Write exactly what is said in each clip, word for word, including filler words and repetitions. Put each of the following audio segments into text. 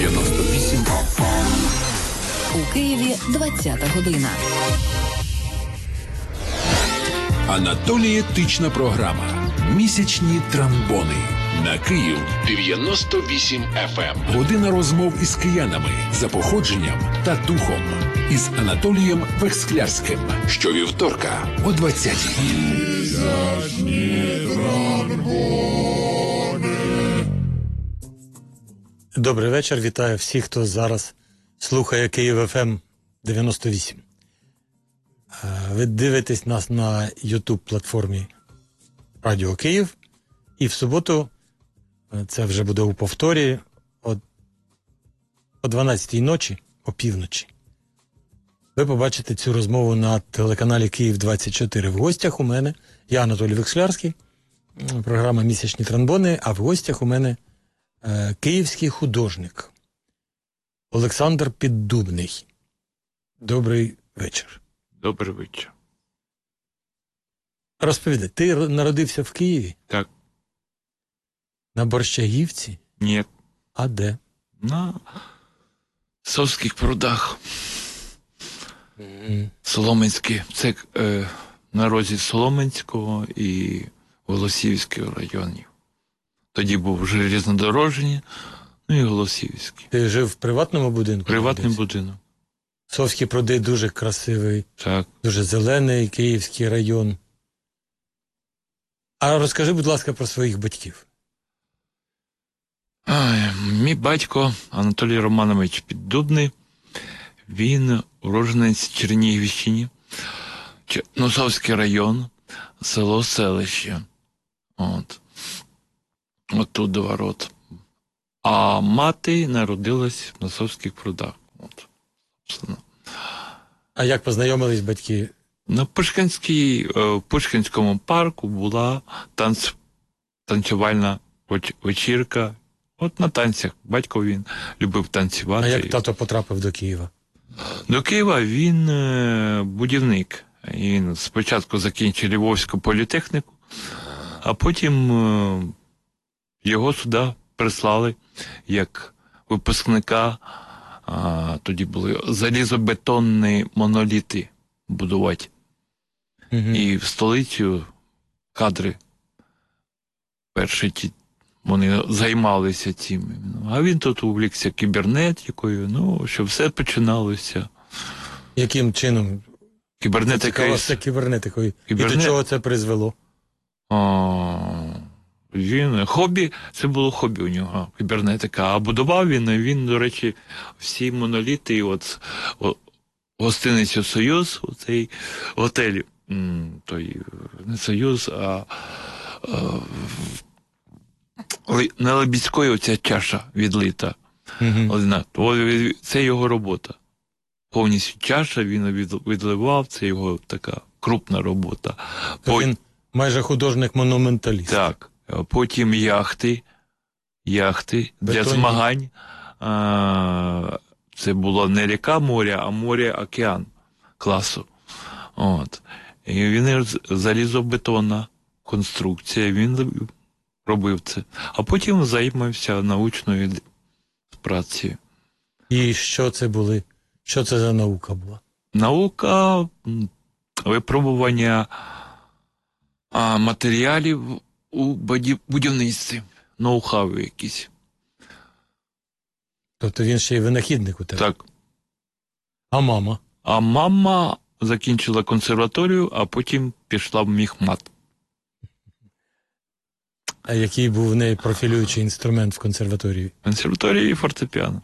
дев'яносто вісім еф ем. У Києві двадцята година. Анатолієтична програма «Місячні тромбони» на Київ дев'яносто вісім еф ем. Година розмов із киянами за походженням та духом із Анатолієм Вексклярським. Щовівторка о двадцятій. Місячні тромбони. Добрий вечір. Вітаю всіх, хто зараз слухає Київ еф ем дев'яносто вісім. Ви дивитесь нас на YouTube-платформі Радіо Київ. І в суботу, це вже буде у повторі, о, о дванадцятій ночі, о півночі, ви побачите цю розмову на телеканалі Київ двадцять чотири. В гостях у мене, я Анатолій Вексклярський, програма «Місячні тромбони», а в гостях у мене е, київський художник Олександр Піддубний. Добрий вечір. Добрий вечір. Розповідай, ти народився в Києві? Так. На Борщагівці? Ні. А де? На Совських прудах. Mm-hmm. Соломенський. Це е, на розі Соломенського і Голосіївського районів. Тоді був железнодорожній, ну і Голосіївський. Ти жив в приватному будинку? Приватний будинок. Совські пруди дуже красивий, так. Дуже зелений Київський район. А розкажи, будь ласка, про своїх батьків. А, мій батько Анатолій Романович Піддубний, він уродженець Чернігівщини, Носовський район, село Селище. От. От тут до ворот. А мати народилась в Носовських прудах. От. А як познайомились батьки? На Пушкінській, в Пушкінському парку була танц, танцювальна вечірка. От на танцях. Батько він любив танцювати. А як тато потрапив до Києва? До Києва він е, будівник. Він спочатку закінчив Львовську політехніку, а потім е, його сюди прислали як випускника. А, тоді були залізобетонні моноліти будувати. Угу. І в столицю кадри перші ті, вони займалися цим. А він тут увлікся кібернетикою, ну, що все починалося. Яким чином? Кібернетикою. Це кібернетикою. Кібернет... І до чого це призвело? А, він, хобі, це було хобі у нього, кібернетика. А будував він, він, до речі, всі моноліти, от, от гостиницю «Союз», оцей готель, той, не «Союз», а, а на Лебідської оця чаша відлита. Mm-hmm. Це його робота. Повністю чаша, він відливав, це його така крупна робота. То він майже художник-монументаліст. Так. Потім яхти, яхти Бетонні. Для змагань. А, це була не ріка моря, а море-океан класу. От. І він залізобетонна конструкція, він робив це. А потім займався научною працею. І що це були? Що це за наука була? Наука випробування а, матеріалів у будівництві, ноу-хау якісь. Тобто він ще й винахідник у тебе? Так. А мама? А мама закінчила консерваторію, а потім пішла в міхмат. А який був в неї профілюючий інструмент в консерваторії? В консерваторії фортепіано.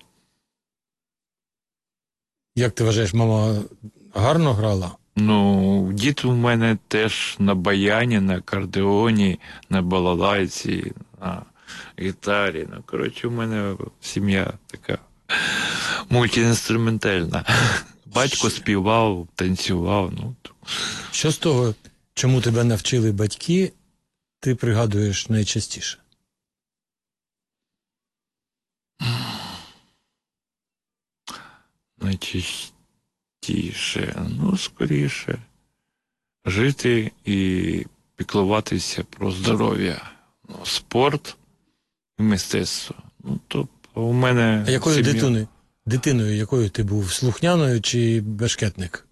Як ти вважаєш, мама гарно грала? Ну, дід у мене теж на баяні, на акордеоні, на балалайці, на гітарі. Ну, коротше, у мене сім'я така мультиінструментальна. Батько співав, танцював. Ну. Що з того, чому тебе навчили батьки, ти пригадуєш найчастіше? Найчастіше, ну, скоріше, жити і піклуватися про здоров'я. Ну, спорт і мистецтво. Ну, то У мене А якою сім'я. дитиною, дитиною, якою ти був? Слухняною чи бешкетник?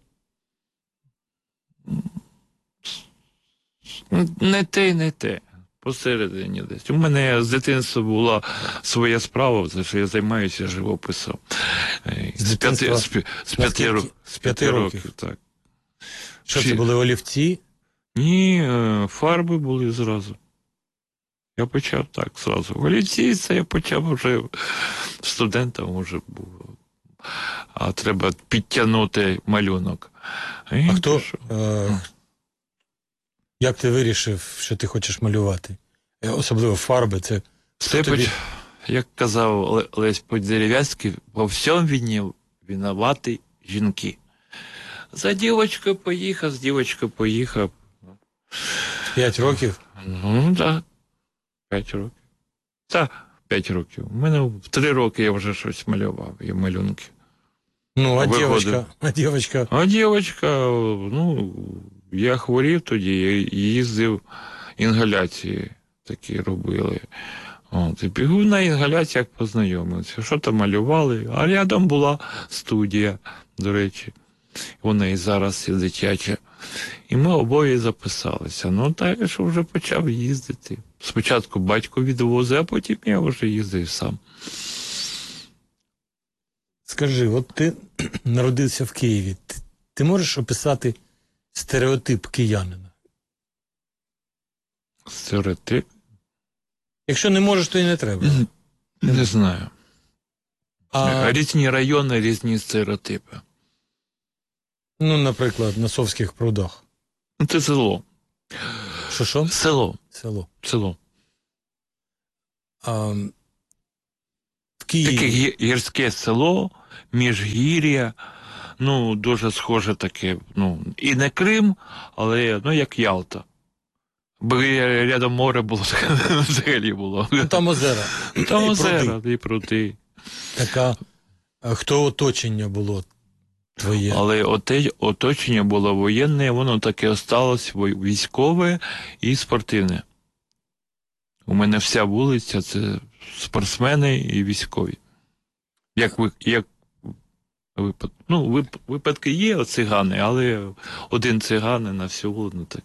Не те, не те. Посередині десь. У мене з дитинства була своя справа, за що я займаюся живописом. З З п'яти, дитинства? з п'я- з Наскільки? п'яти, ро- З п'яти років. так. Що Всі- це були олівці? Ні, е, фарби були зразу. Я почав так зразу. В олівці це я почав вже студентом вже був. А треба підтягнути малюнок. І А хто, пішов. е, як ти вирішив, що ти хочеш малювати? Е, Особливо фарби, це Це, хто тобі? поч- як казав Ле- Лесь Подерев'янський, по всьому вині винуваті жінки. За дівочкою поїхав, з дівочкою поїхав. П'ять років? Ну, так. П'ять років. Так, п'ять років. У мене в три роки я вже щось малював, і малюнки. Ну, а Виходив. дівчинка, а дівчинка, А дівчинка, ну, я хворів тоді, я їздив, інгаляції такі робили. От, і бігу на інгаляціях познайомився. Що там малювали, а рядом була студія, до речі. Вона і зараз є дитяча. І ми обоє записалися. Ну, так, що вже почав їздити. Спочатку батько відвозив, а потім я вже їздив сам. скажи, от ти народився в Києві. Ти, ти можеш описати стереотип киянина? Стереотип? Якщо не можеш, то і не треба. Не знаю. А, Різні райони, різні стереотипи. ну, наприклад, на Совських прудах. Ну, це село. Що що? Село. Село. Село. А, в Києві. Таке гі- гірське село, міжгір'я, ну, дуже схоже таке, ну, і не Крим, але, ну, як Ялта. Бо я- рядом море було, взагалі було. Ну, там озера. Там І озера, пруди. і пруди. Така, а хто оточення було твоє? Але оте, оточення було воєнне, воно таке осталось вой- військове і спортивне. У мене вся вулиця – це спортсмени і військові. Як, ви, як випад... ну, вип... випадки є цигани, але один циган на всю вулицю. Так.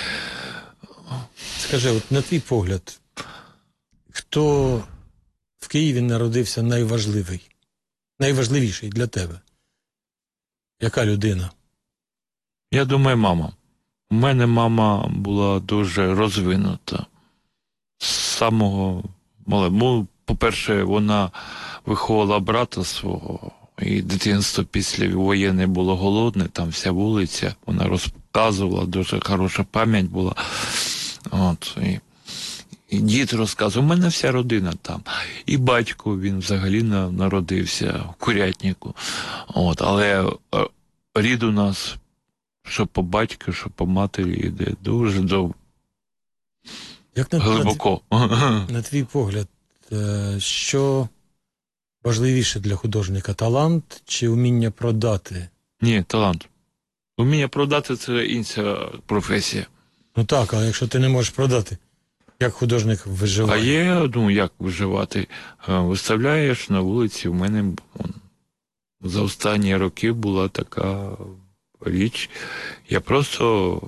Скажи, от на твій погляд, хто в Києві народився найважливий, найважливіший для тебе? Яка людина? Я думаю, мама. У мене мама була дуже розвинута. З самого малого. По-перше, вона виховала брата свого, і дитинство після воєнне було голодне, там вся вулиця, вона розказувала, дуже хороша пам'ять була. От, і, і дід розказував, у мене вся родина там. І батько, він взагалі на, народився в Курятнику. От, але е, рід у нас, що по батьку, що по матері, йде дуже до Як на, на, глибоко. на твій погляд, е, що важливіше для художника? Талант чи вміння продати? Ні, талант. Уміння продати – це інша професія. Ну так, але якщо ти не можеш продати, як художник А виживає? є, ну, як виживати? Е, Виставляєш на вулиці, у мене он, за останні роки була така річ. Я просто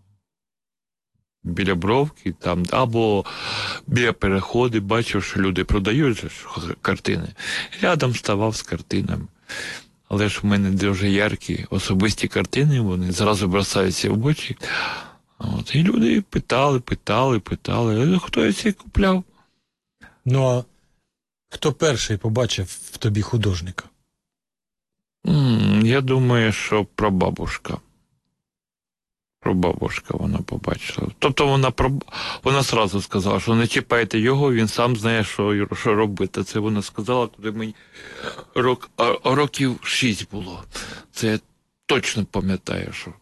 біля бровки там, або біля переходу бачив, що люди продають же ж картини. Рядом ставав з картинами. Але ж в мене дуже яркі особисті картини, вони зразу бросаються в очі. От, і люди питали, питали, питали, хто я це купляв? Ну а хто перший побачив в тобі художника? М, Я думаю, що прабабушка. Прабабушка вона побачила. Тобто вона про вона сразу сказала, що не чіпайте його, він сам знає, що, що робити. Це вона сказала, коли мені рок, а, років шість було. Це я точно пам'ятаю, що.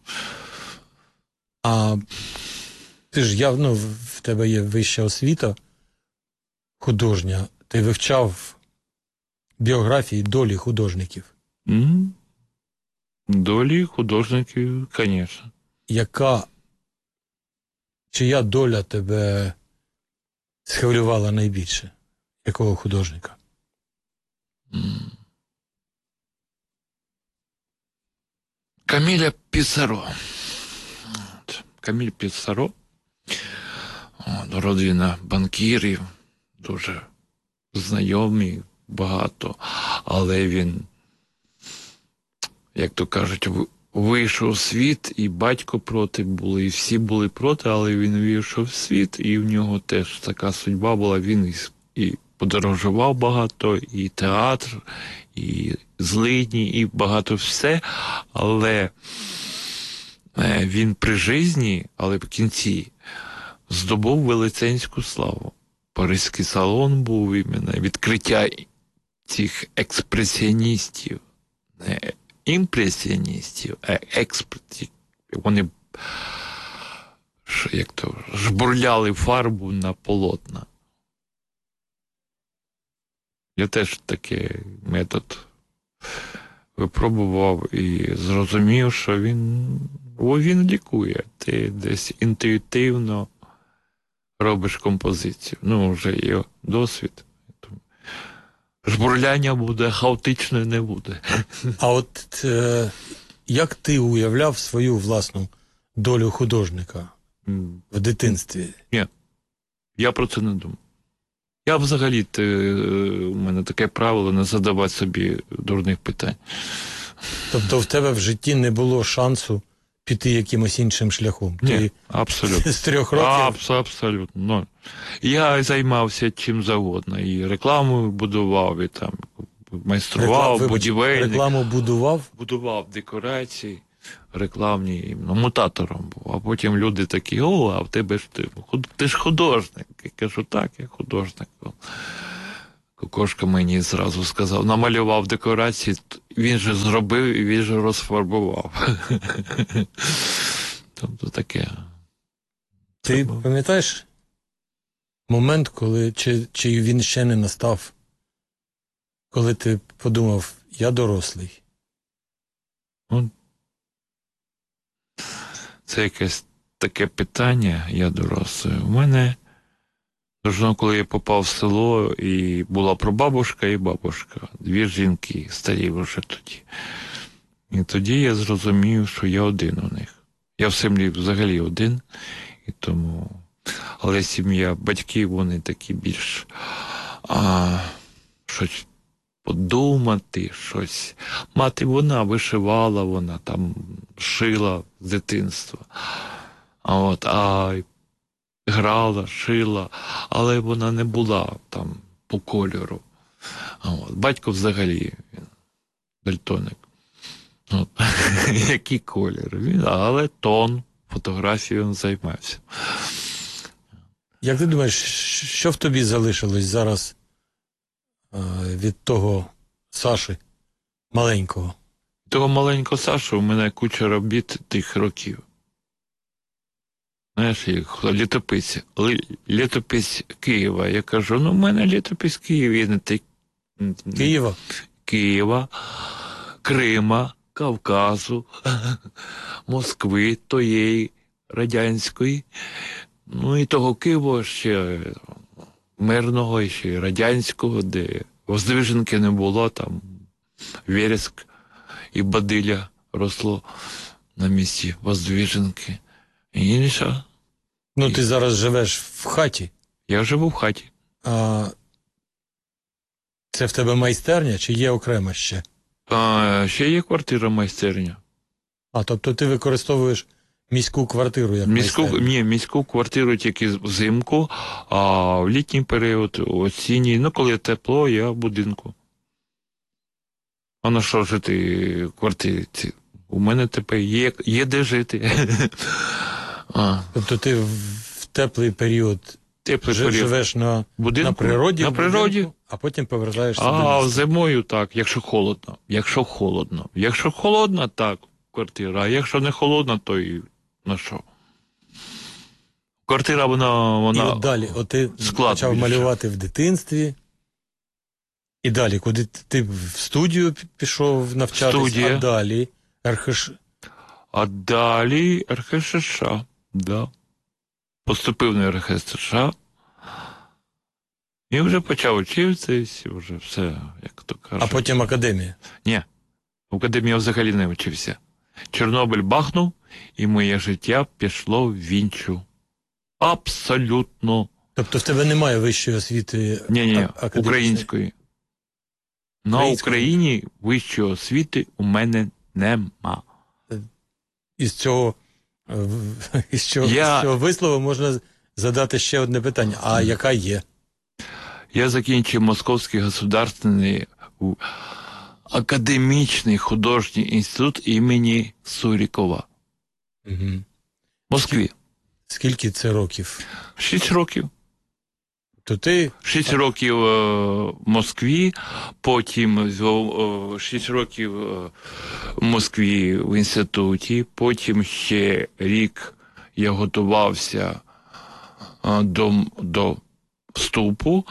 А ти ж явно, в тебе є вища освіта художня. Ти вивчав біографії, долі художників. М? Долі художників, звісно. Яка, чия доля тебе схвилювала найбільше? Якого художника? Каміля Пісаро. От. Каміль Пісаро. От, родина банкірів, дуже знайомі, багато, але він, як то кажуть, вийшов у світ, і батько проти були, і всі були проти, але він вийшов в світ, і в нього теж така судьба була, він і, і подорожував багато, і театр, і злидні, і багато все, але він при житті, але в кінці здобув велетенську славу. Паризький салон був іменно, відкриття цих експресіоністів, не імпресіоністів, а експресіоністів. Вони як то, жбурляли фарбу на полотна. Я теж такий метод випробував і зрозумів, що він, о, він лікує. Ти десь інтуїтивно робиш композицію. Ну, вже є досвід. Жбурляння буде, хаотично не буде. А от е, як ти уявляв свою власну долю художника в дитинстві? Ні, я про це не думав. Я взагалі, ти, у мене таке правило не задавати собі дурних питань. Тобто в тебе в житті не було шансу піти якимось іншим шляхом? Ні, ти абсолютно. З трьох років? Абс, абсолютно. Ну, я займався чим завгодно. І рекламу будував, і там майстрував, Реклам, будівельник. Рекламу будував? Будував декорації рекламні, ну, мутатором був. А потім люди такі: о, а в тебе ж ти, ти ж художник. Я кажу, так, я художник. Кокошка мені зразу сказав, намалював декорації, він же зробив і він же розфарбував. Тобто таке. Ти пам'ятаєш момент, коли, чи, чи він ще не настав, коли ти подумав, я дорослий? Ну, це якесь таке питання, я дорослий. У мене, тож, коли я попав в село, і була прабабушка і бабушка, дві жінки, старі вже тоді. І тоді я зрозумів, що я один у них. Я в землі взагалі один, і тому... Але сім'я, батьки, вони такі більш а, щось подумати, щось. Мати, вона вишивала, вона там шила з дитинства. А от, а грала, шила, але вона не була там по кольору. А от, батько взагалі, він дальтоник. От. Який колір? Він, але тон, фотографією він займався. Як ти думаєш, що в тобі залишилось зараз е, від того Саші маленького? Того маленького Сашу у мене куча робіт тих років. Знаєш, як літопис, літопис Києва. Я кажу, ну в мене літопис Києва, не ти... Києва? Києва, Крима, Кавказу, Москви, тоєї радянської. Ну і того Києва ще мирного, і ще радянського, де Воздвиженки не було, там Вереск і Бадиля росло на місці Воздвиженки. І інша. Ну, і... ти зараз живеш в хаті. Я живу в хаті. А це в тебе майстерня чи є окрема ще? А, ще є квартира-майстерня. А, тобто ти використовуєш міську квартиру як міську, майстерню? Ні, міську квартиру тільки взимку, а в літній період, осінній, ну коли тепло, я в будинку. А на що жити в квартирі? У мене тепер є, є де жити. а. Тобто ти в теплий період, Теплий жив, період. живеш на, Будинку? на природі, На в природі. будинку, а потім повертаєшся А до міста. зимою так, якщо холодно. Якщо холодно. Якщо холодно, так, квартира. А якщо не холодно, то і на що? Квартира, вона... вона... І от далі, от ти склад почав більше. малювати в дитинстві. І далі, куди ти, ти в студію пішов навчатися, Студія. а далі РХШ. А далі ер ха ес ес, да. Поступив на ер ха ес ес. І вже почав вчитись, вже все, як то кажуть. А потім академія. Ні, в академії я взагалі не вчився. Чорнобиль бахнув, і моє життя пішло в іншу. Абсолютно. Тобто в тебе немає вищої освіти Ні-ні, а- академічної? української. На Української? Україні вищої освіти у мене нема. Із цього, е, в- із цього, Я- з цього вислову можна задати ще одне питання. А яка є? Я закінчив Московський государственний у- академічний художній інститут імені Сурікова. Угу. В Москві. Скільки це років? Шість років. То ти Шість років е, в Москві, потім е, шість років е, в Москві в інституті, потім ще рік я готувався е, до, до вступу,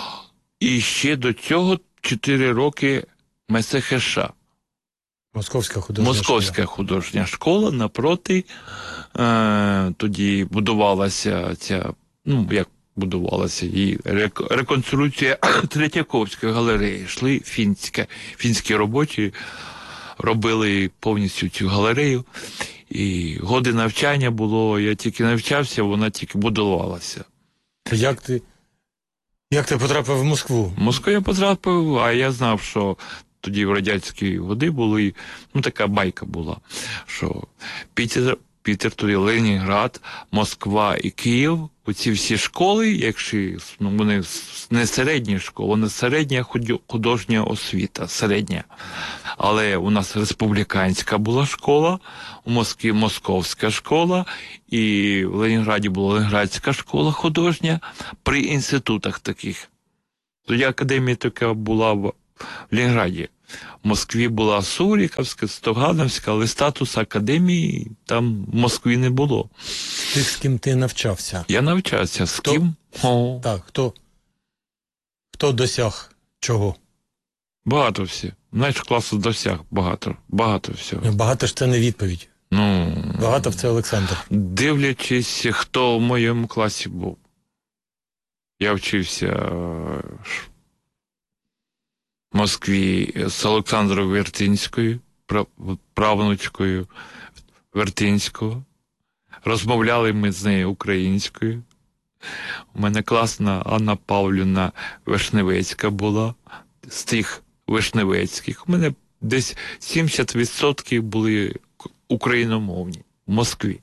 і ще до цього чотири роки МСХШ. Московська художня Московська школа. художня школа напроти. Е, тоді будувалася ця, ну, як будувалася, і рек- реконструкція Третьяковської галереї. Йшли фінська, фінські робочі, робили повністю цю галерею. І годи навчання було, я тільки навчався, вона тільки будувалася. Як ти, як ти потрапив в Москву? В Москву я потрапив, а я знав, що тоді в радянські годи були, ну така байка була, що Пітер, Пітер, тоді Ленінград, Москва і Київ, оці всі школи, якщо ну, вони не середні школи, вони середня художня освіта, середня. Але у нас республіканська була школа, у Москві московська школа, і в Ленінграді була Ленінградська школа художня при інститутах таких. Тоді академія така була в Ленінграді. В Москві була Суріківська, Стогановська, але статус академії там в Москві не було. Тих, з ким ти навчався? Я навчався. З Хто? ким? О, Так, хто, хто досяг чого? багато всі. Знаєш, класу досяг багато. Багато всього. Багато ж це не відповідь. Ну, Багато в це Олександр. дивлячись, хто в моєму класі був. Я вчився в Москві з Олександрою Вертинською, правнучкою Вертинського. Розмовляли ми з нею українською. У мене класна Анна Павлівна Вишневецька була, з тих Вишневецьких. У мене десь сімдесят відсотків були україномовні в Москві.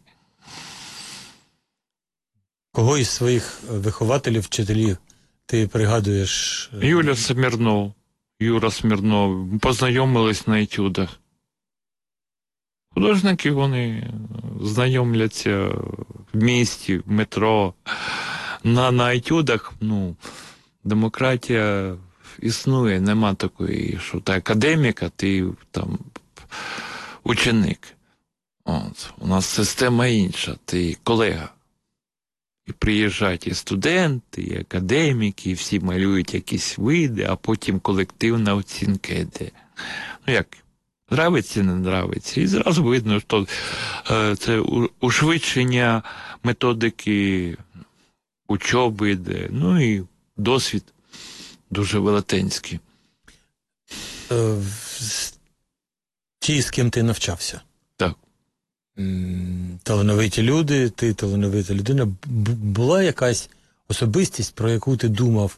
Кого із своїх вихователів, вчителів ти пригадуєш? Юля Смірнов, Юра Смірнов. Ми познайомились на етюдах. Художники, вони знайомляться в місті, в метро. На, на етюдах, ну, демократія існує, нема такої, що ти академік, а ти там ученик. От. У нас система інша, ти колега. І приїжджають і студенти, і академіки, і всі малюють якісь види, а потім колективна оцінка йде. Ну як, нравиться, не нравиться. І зразу видно, що е, це ушвидшення методики учоби йде. Ну і досвід дуже велетенський. Е, Ті, з ким ти навчався? Так. Талановиті люди, ти талановита людина. Б- була якась особистість, про яку ти думав,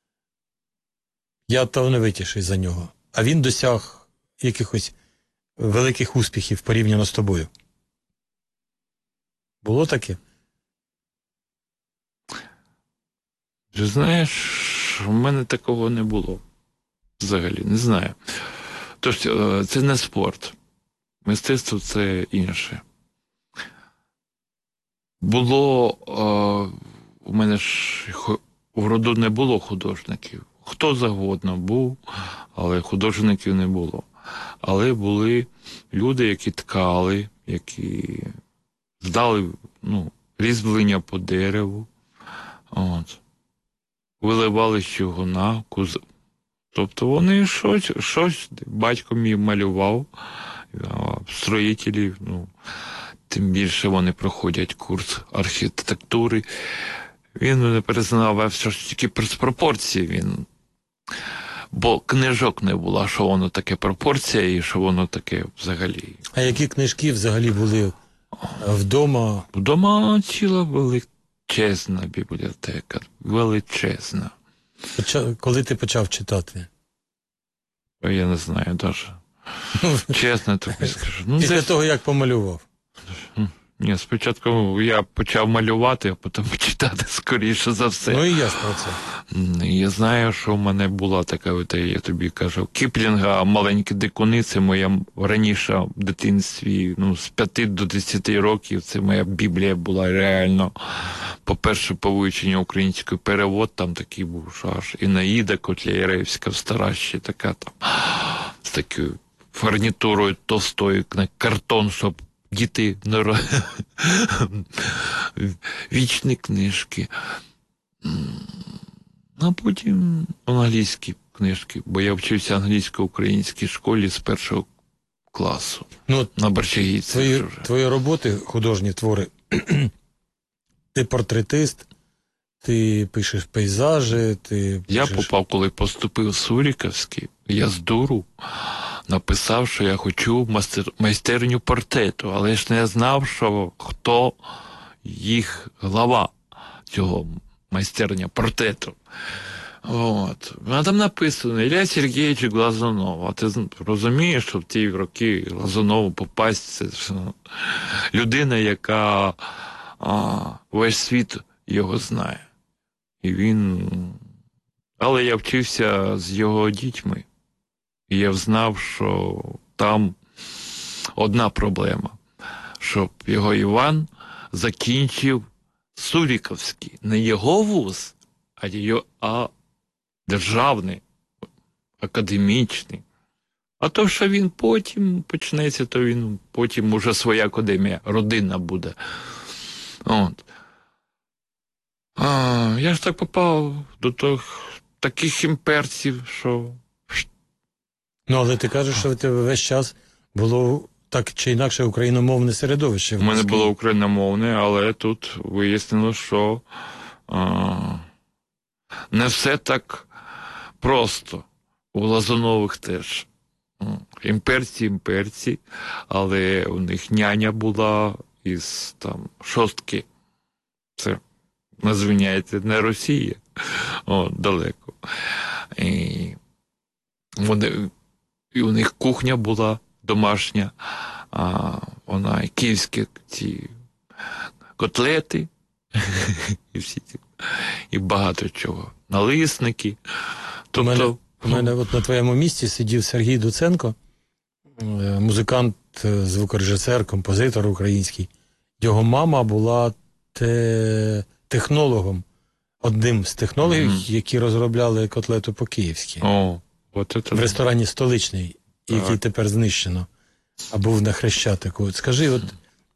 я талановитіший за нього, а він досяг якихось великих успіхів порівняно з тобою? Було таке? Ти знаєш, у мене такого не було. Взагалі, не знаю. Тож, це не спорт. Мистецтво – це інше. Було, е, у мене ж в роду не було художників. Хто завгодно був, але художників не було. Але були люди, які ткали, які здали, ну, різьблення по дереву, от, виливали з чугуна, куз... Тобто вони щось, щось, батько мій малював, строїтелі, ну, тим більше вони проходять курс архітектури. Він не признавав, що ж тільки пропорції він бо книжок не було, що воно таке пропорція і що воно таке взагалі. А які книжки взагалі були вдома? Вдома ціла величезна бібліотека, величезна. Поча- Коли ти почав читати? Я не знаю навіть. Чесно тобі скажу. Ну, Після десь... того, як помалював? Ні, спочатку я почав малювати, а потім читати, скоріше за все. Ну і я ж про це. Я знаю, що в мене була така, от, я тобі кажу, Кіплінга «Маленькі дикуни», це моя раніше в дитинстві, ну, з п'яти до десяти років, це моя Біблія була реально. По-перше, по вивченню української перевод, там такий був, що аж Інаїда Котляревська, стара ще така там, з такою фурнітурою товстою, на картон, щоб діти не вічні книжки. А потім англійські книжки, бо я вчився англійсько-українській школі з першого класу. Ну, на Борщагівці. Твої, твої роботи, художні твори, ти портретист, ти пишеш пейзажі, ти Я пишеш... попав, коли поступив в Суріковський, я з дуру написав, що я хочу мастер... майстерню портрету, але ж не знав, що хто їх глава цього майстерня портрету. От. А там написано Ілля Сергійович Глазунов. А ти розумієш, що в ті роки Глазунову попасть, це людина, яка а, весь світ його знає. І він... Але я вчився з його дітьми. І я знав, що там одна проблема. Щоб його Іван закінчив Суріковський. Не його вуз, а його а державний, академічний. А то, що він потім почнеться, то він потім уже своя академія, родинна буде. От. А, я ж так попав до тих, таких імперців, що... Ну, але ти кажеш, що в тебе весь час було так чи інакше україномовне середовище. У мене було україномовне, але тут вияснило, що а, не все так просто. У Лазунових теж. Імперці, імперці, але у них няня була із там шостки. Це, назвиняється, не Росія. О, далеко. І, вони, і у них кухня була домашня, а вона і київські ці котлети, і всі ці, і багато чого. Налисники. Тобто, у мене, у мене от на твоєму місці сидів Сергій Дуценко, музикант, звукорежисер, композитор український. Його мама була те... технологом, одним з технологів, mm-hmm. які розробляли котлету по-київськи. Oh, от це... В ресторані «Столичний», так. Який тепер знищено, а був на Хрещатику. Скажи, от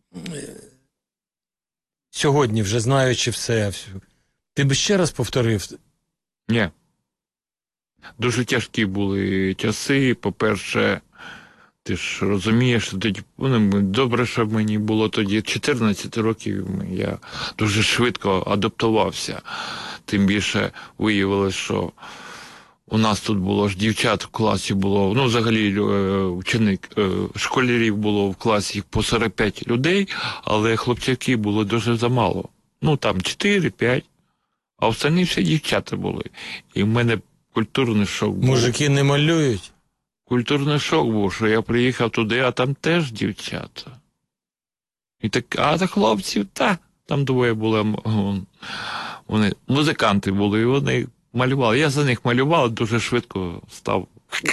сьогодні, вже знаючи все, ти б ще раз повторив? Ні. Дуже тяжкі були часи. По-перше, ти ж розумієш, що тоді, ну, добре, що мені було тоді чотирнадцять років, я дуже швидко адаптувався. Тим більше виявилось, що у нас тут було ж дівчат в класі було, ну, взагалі, ученик, школярів було в класі по сорок п'ять людей, але хлопчаків було дуже замало. Ну, там чотири-п'ять, а останні всі дівчата були. І в мене культурний шок був. Мужики не малюють? Культурний шок був, що я приїхав туди, а там теж дівчата. І так, а та хлопців, та, там двоє були, вони, музиканти були, і вони малювали. Я за них малював, дуже швидко став,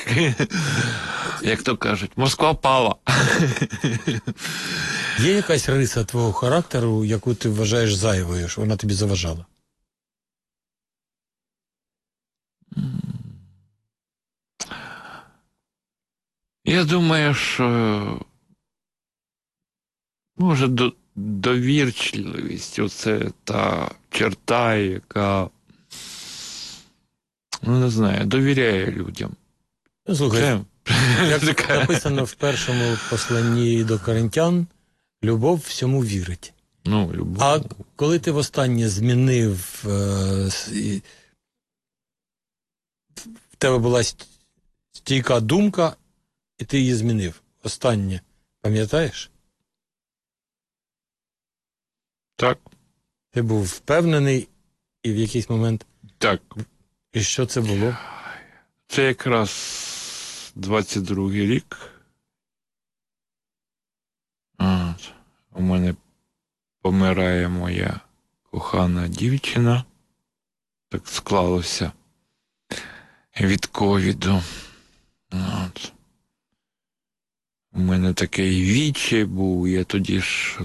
як то кажуть, Москва пала. Є якась риса твого характеру, яку ти вважаєш зайвою, що вона тобі заважала? Я думаю, що може до, довірчливість, оце та черта, яка, ну не знаю, довіряє людям. Слухай, Це... як написано в першому посланні до Коринтян, любов всьому вірить. Ну, любов. А коли ти востаннє змінив е, тебе була стійка думка, і ти її змінив. Останнє. Пам'ятаєш? Так. Ти був впевнений і в якийсь момент... Так. І що це було? Це якраз двадцять другий рік. От. У мене помирає моя кохана дівчина. Так склалося від ковіду. От. У мене такий відчай був, я тоді ж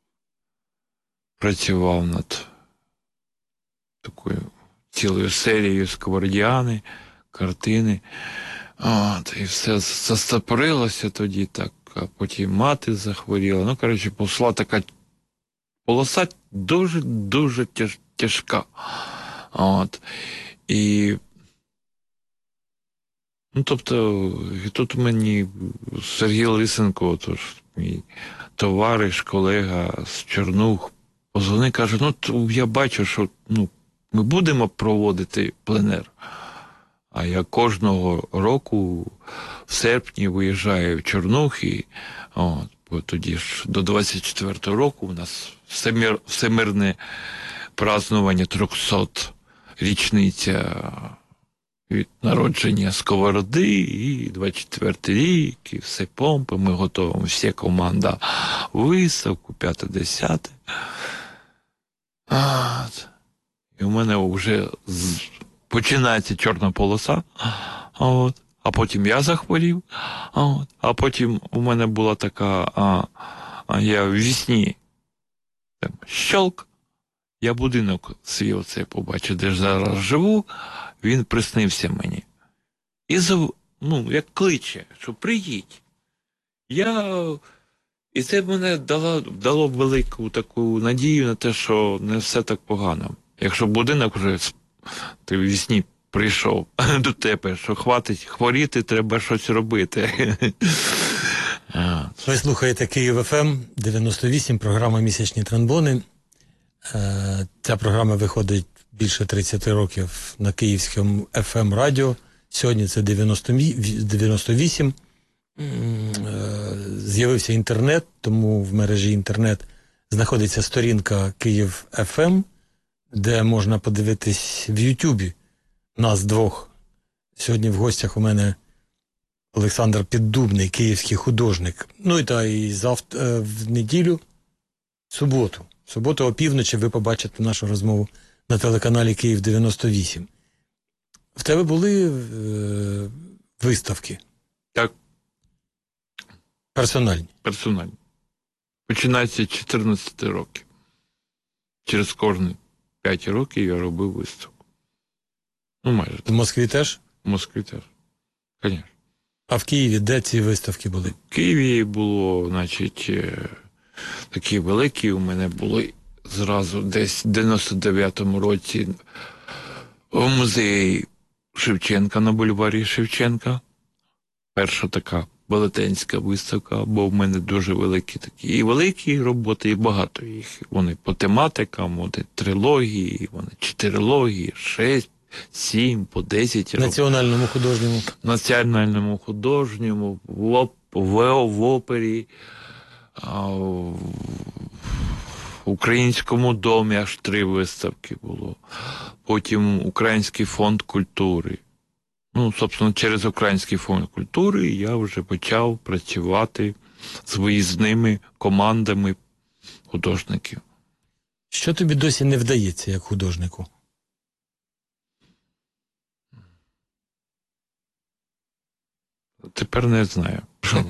працював над такою цілою серією сковородіани, картини. От, і все застопорилося тоді так, а потім мати захворіла. Ну, коротше, пішла така полоса дуже-дуже тяж, тяжка. От. І ну, тобто, і тут мені Сергій Лисенко, тож мій товариш, колега з Чернух, позвонив, каже, ну, то я бачу, що ну, ми будемо проводити пленер. А я кожного року в серпні виїжджаю в Чернух, і от, бо тоді ж до двадцять четвертого року у нас всемир, всемирне празднування трьохсот річниця від народження Сковороди, і двадцять четвертий рік, і все помпи, ми готуємо, всі команда виставку, п'яте-десяте. І у мене вже з... починається чорна полоса, от, а потім я захворів, от, а потім у мене була така, а, а я в вісні, там, щелк, я будинок свій оцей побачив, де ж зараз живу, він приснився мені. І, зав... ну, як кличе, що приїдь. Я... І це мене дало, дало велику таку надію на те, що не все так погано. Якщо будинок вже ти в вісні прийшов до тебе, що хватить хворіти, треба щось робити. Ви слухаєте Київ ФМ дев'яносто вісім, програма «Місячні тромбони». Ця програма виходить більше тридцять років на Київському еф ем радіо. Сьогодні це дев'яносто вісім. З'явився інтернет, тому в мережі інтернет знаходиться сторінка Київ еф ем, де можна подивитись в Ютубі нас двох. Сьогодні в гостях у мене Олександр Піддубний, київський художник. Ну і та і завтра, в неділю, в суботу. В суботу опівночі ви побачите нашу розмову на телеканалі Київ дев'яносто вісім. В тебе були е, виставки? Так. Персональні? Персональні. Починається з чотирнадцяти років. Через кожні п'ять років я робив виставку. Ну, майже. В Москві теж? В Москві теж. Звісно. А в Києві де ці виставки були? В Києві було, значить, такі великі у мене були зразу десь в дев'яносто дев'ятому році в музеї Шевченка на бульварі Шевченка. Перша така велетенська виставка, бо в мене дуже великі такі і великі роботи, і багато їх. Вони по тематикам, вони трилогії, вони чотирилогії, шесть, сім, по десять. Національному художньому. Національному художньому, в, оп, в, в опері, а, в Українському домі аж три виставки було. Потім Український фонд культури. Ну, собственно, через Український фонд культури я вже почав працювати з виїзними командами художників. Що тобі досі не вдається як художнику? Тепер не знаю.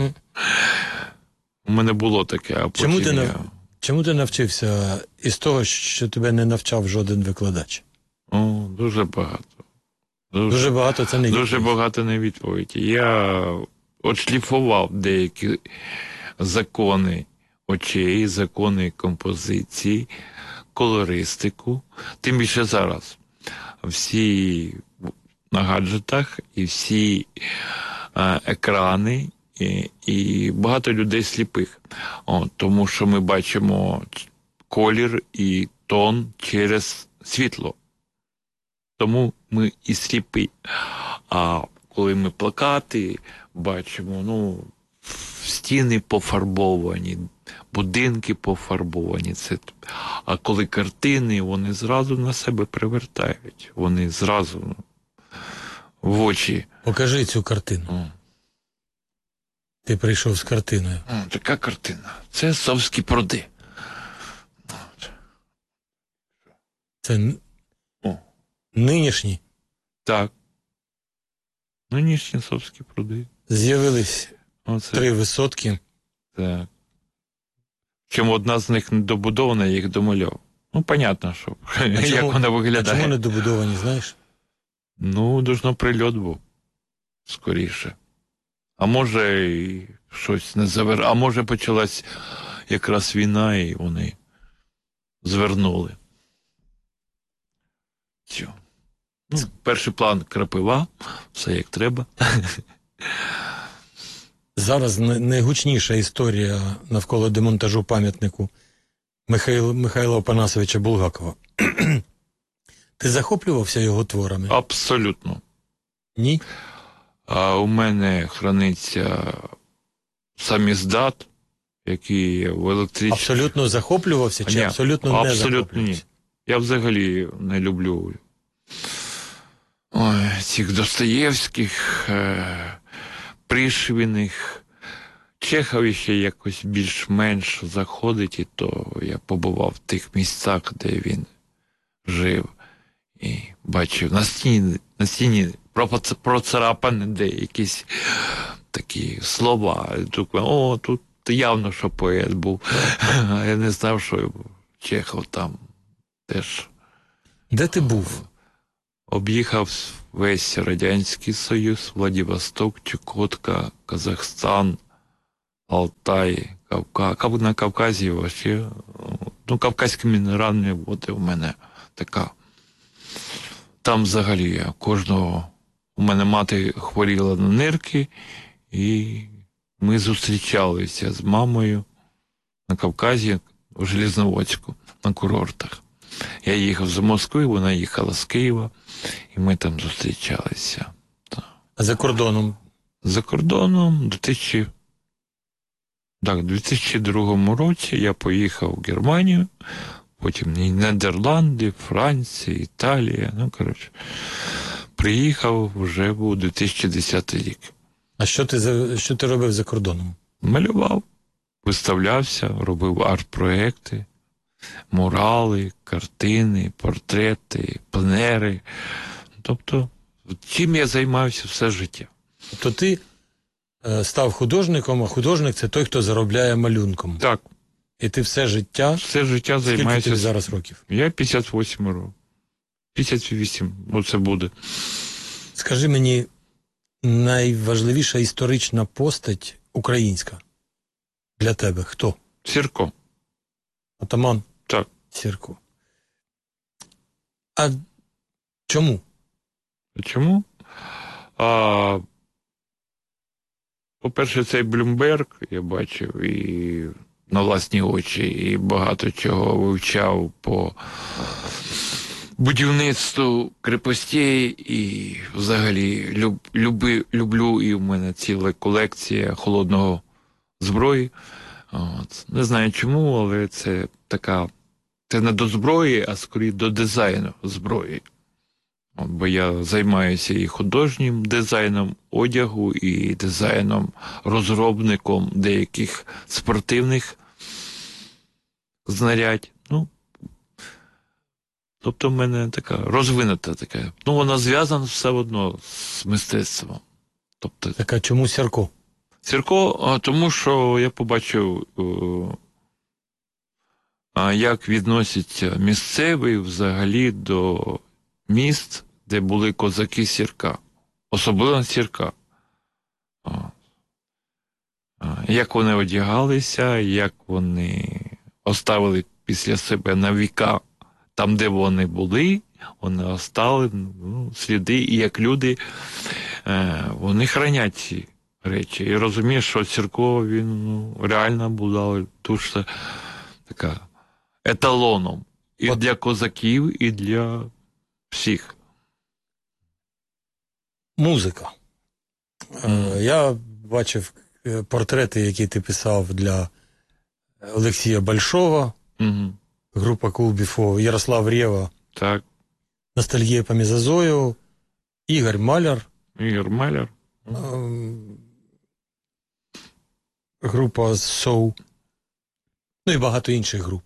У мене було таке, а потім Чому ти, я... нав... Чому ти навчився із того, що тебе не навчав жоден викладач? О, дуже багато. Дуже, дуже багато це не відповідь. Дуже багато не відповідь. Я отшліфував деякі закони очей, закони композиції, колористику. Тим більше зараз. Всі на гаджетах і всі е, екрани, і, і багато людей сліпих. О, тому що ми бачимо колір і тон через світло. Тому ми і сліпі. А коли ми плакати бачимо, ну, стіни пофарбовані, будинки пофарбовані. Це... А коли картини, вони зразу на себе привертають. Вони зразу в очі. Покажи цю картину. О. Ти прийшов з картиною. О, така картина. Це Совські пруди. Це н- О. нинішні Так. Нинішні Совські пруди. з'явились Оце. три висотки. Так. Чому одна з них не добудована, я їх домальов. Ну, понятно, що. Як чому- вона А виглядає. чому не добудовані, знаєш? Ну, должно прильот був. Скоріше. А може, і щось не завер... А може, почалась якраз війна, і вони звернули. Все. Ну, перший план крапива, все як треба. Зараз най- найгучніша історія навколо демонтажу пам'ятнику Михайла, Михайла Опанасовича Булгакова. Ти захоплювався його творами? Абсолютно. Ні? А у мене храниться саміздат, який в електричній... Абсолютно захоплювався чи Ні, абсолютно не абсолютно захоплювався? ні. Я взагалі не люблю ой, цих Достоєвських, е- Пришвіних. Чехов ще якось більш-менш заходить, і то я побував в тих місцях, де він жив. І бачив на стіні, на стіні процарапані де якісь такі слова. Думаю, о, тут явно, що поет був. А я не знав, що Чехов там теж. Де ти був? Об'їхав весь Радянський Союз, Владивосток, Чукотка, Казахстан, Алтай, Кавказ. На Кавказі вообще, ну, Кавказькі мінеральні води у мене така. Там взагалі я кожного... У мене мати хворіла на нирки, і ми зустрічалися з мамою на Кавказі, у Железноводську, на курортах. Я їхав з Москви, вона їхала з Києва, і ми там зустрічалися. А за кордоном? За кордоном у дві тисячі... так, дві тисячі другому році я поїхав в Германію, потім Нідерланди, Франція, Італія, ну, коротше. Приїхав вже у дві тисячі десятий рік. А що ти, за, що ти робив за кордоном? Малював, виставлявся, робив арт-проекти, мурали, картини, портрети, пленери. Тобто, чим я займався все життя. Тобто ти е, став художником, а художник – це той, хто заробляє малюнком. Так. І ти все життя... Все життя Скільки займаюся... тобі зараз років? Я п'ятдесят вісім років. п'ятдесят вісім, оце буде. Скажи мені, найважливіша історична постать українська для тебе хто? Сірко. Атаман? Так. Сірко. А чому? Чому? А, по-перше, цей Блюмберг я бачив і на власні очі, і багато чого вивчав по будівництву крепостей, і взагалі люб, люби, люблю, і в мене ціла колекція холодного зброї. От. Не знаю чому, але це така, це не до зброї, а скоріше до дизайну зброї. От, бо я займаюся і художнім дизайном одягу, і дизайном, розробником деяких спортивних знарядь. Ну, тобто в мене така розвинута така. Ну, вона зв'язана все одно з мистецтвом. Тобто, Так, а чому Сірко? Сірко, тому що я побачив, як відносяться місцеві взагалі до міст, де були козаки Сірка. Особливо Сірка. Як вони одягалися, як вони оставили після себе на віка там, де вони були, вони оставили ну, сліди, і як люди, вони хранять ці речі. І розумієш, що Сірко, він ну, реально була дуже така еталоном. І От. для козаків, і для всіх. Музика. Mm. Я бачив портрети, які ти писав для Олексія Большого, mm-hmm. група Cool Before, Ярослав Рєва, так. Ностальгія по Мезозою, Ігор Маляр. Ігор Маляр. Група Soul. Ну і багато інших груп.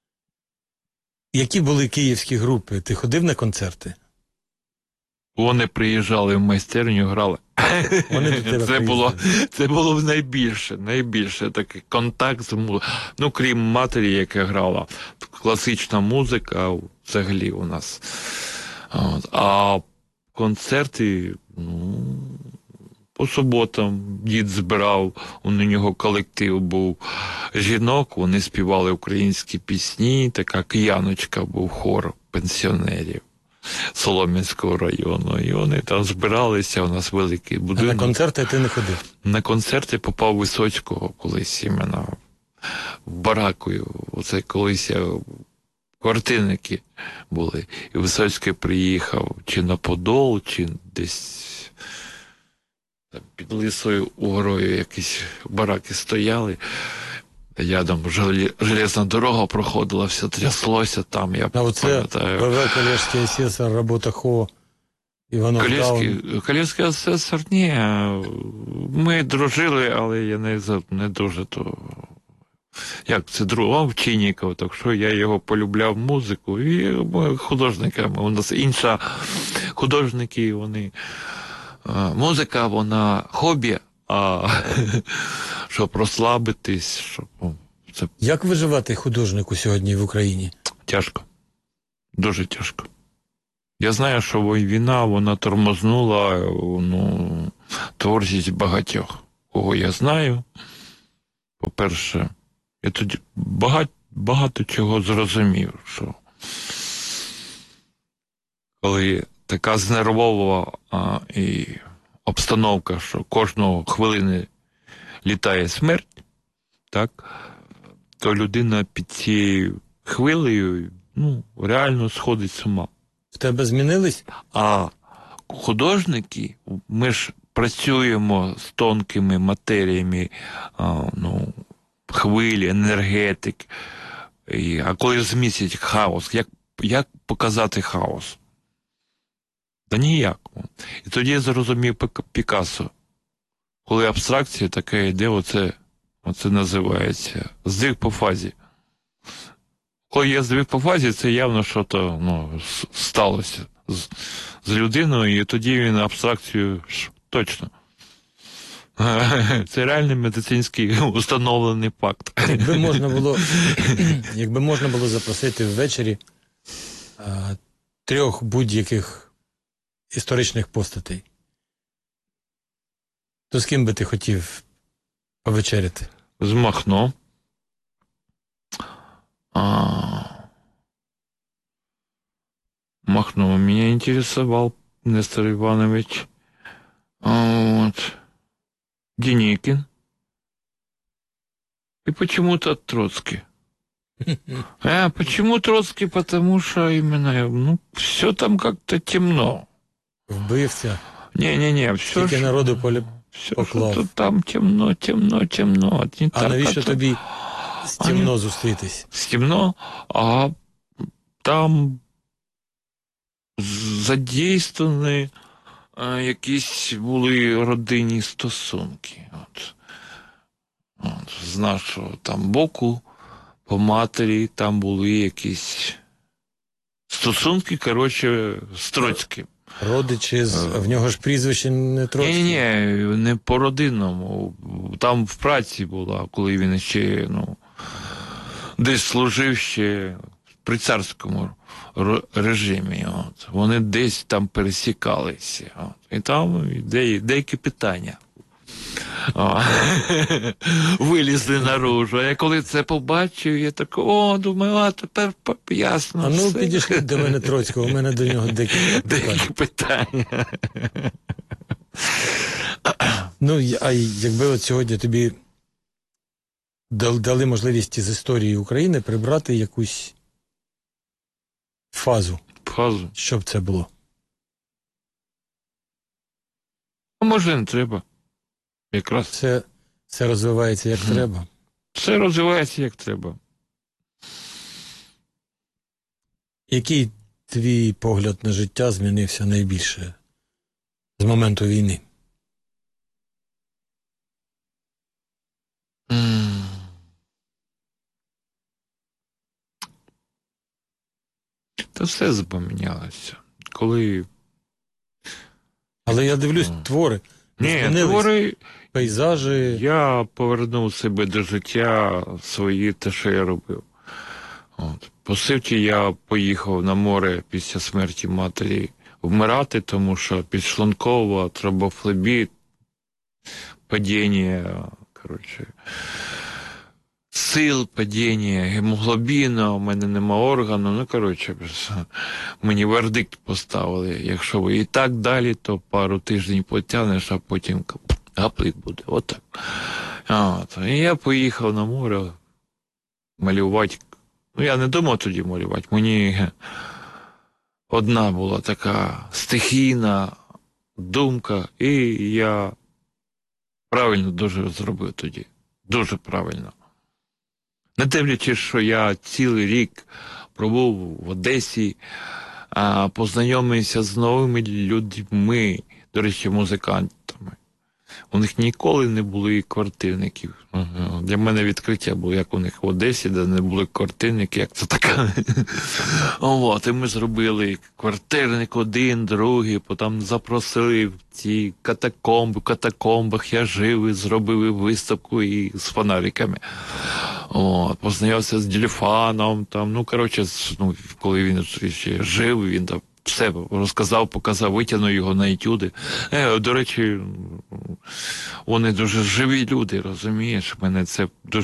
Які були київські групи? Ти ходив на концерти? Вони приїжджали в майстерню, грали. Вони до тебе це було, це було б найбільше, найбільше такий контакт з музикою. Ну, крім матері, яка грала. Класична музика взагалі у нас. От. А концерти, ну, по суботам дід збирав, у нього колектив був жінок, вони співали українські пісні, така кияночка був хор пенсіонерів Солом'янського району. І вони там збиралися, у нас великий будинок. А на концерти ти не ходив? На концерти попав Висоцького колись іменно в Баракою. Оце колись я квартирники були. І Висоцький приїхав чи на Подол, чи десь там, під Лисою горою якісь бараки стояли. Рядом железна дорога проходила, все тряслося там, я а пам'ятаю. А оце ПВ Колежський асесор, робота ХО, Іванов Даун. Колежський асесор, ні, ми дружили, але я не, не дуже то... Як це друга Овчинніков, так що я його полюбляв музику, і ми художниками, у нас інша художники, вони... Музика, вона хобі, а щоб розслабитись, щоб... Це... Як виживати художнику сьогодні в Україні? Тяжко. Дуже тяжко. Я знаю, що війна, вона тормознула, ну, творчість багатьох. Кого я знаю, по-перше, я тоді багато, багато чого зрозумів, що коли така знервова а, і обстановка, що кожного хвилини літає смерть, так, то людина під цією хвилею, ну, реально сходить з ума. В тебе змінились? А художники, ми ж працюємо з тонкими матеріями, а, ну, хвилі, енергетик. І, а коли змістять хаос, як, як показати хаос? Та ніяк. І тоді я зрозумів Пікассо. Коли абстракція така йде, оце, оце називається здвиг по фазі. Коли є здвиг по фазі, це явно щось, ну, сталося з, з людиною, і тоді він абстракцію точно. Це реальний медицинський установлений факт. Якби можна було, якби можна було запросити ввечері а, трьох будь-яких історичних постатей, то з ким би ти хотів повечеряти? З Махно. А... Махно меня интересовал, Нестор Иванович. А, вот. Деникин. И почему-то Троцкий. А почему Троцкий? Потому что именно, ну, все там как-то темно. Вбивця. Не-не-не, все. Скільки народу полі... все, поклав. Що там темно, темно, темно. Не а так, навіщо а тобі з темно а зустрітись? З темно, а там задействовані а, якісь були родинні стосунки. От. От, з нашого там боку, по матері, там були якісь стосунки, коротше, з Троцьким. Родичі, з... в нього ж прізвище не Троцький? Ні, ні, не по родинному. Там в праці була, коли він ще, ну, десь служив ще при царському режимі. От. Вони десь там пересікалися. От. І там де, деякі питання вилізли наружу. А я коли це побачив, я так, о, думаю, а тепер ясно. А ну, все. підійшли до мене Троцького, у мене до нього декілька Деякі питання. Ну, а якби от сьогодні тобі дали можливість з історії України прибрати якусь фазу, Фазу. що б це було? А може не треба. Якраз Все, все розвивається як треба. все розвивається як треба. Який твій погляд на життя змінився найбільше з моменту війни? М. Та все запомінялося. Коли... Але я дивлюсь, М. твори. Ні, змінились, твори... пейзажі. Я повернув себе до життя свої, те, що я робив. От. По суті, я поїхав на море після смерті матері вмирати, тому що підшлункова, тромбофлебіт, падіння, коротше, сил, падіння гемоглобіна, у мене нема органу, ну, коротше, мені вердикт поставили. Якщо ви і так далі, то пару тижнів потягнеш, а потім гаплик буде. Отак. От. І я поїхав на море малювати. Ну, я не думав тоді малювати. Мені одна була така стихійна думка, і я правильно дуже зробив тоді. Дуже правильно. Не дивлячись, що я цілий рік пробув в Одесі, а, познайомився з новими людьми, до речі, музикантами. У них ніколи не було і квартирників. Ага. Для мене відкриття було, як у них в Одесі, де не були квартирники, як це таке. От, і ми зробили квартирник один, другий, потім запросили в ці катакомби, в катакомбах я жив і зробив виставку і з фонариками. От, познайомився з Дельфаном, там, ну, коротше, ну, коли він ще жив, він там все розказав, показав, витягнув його на етюди. Е, до речі, вони дуже живі люди, розумієш? Мене це дуже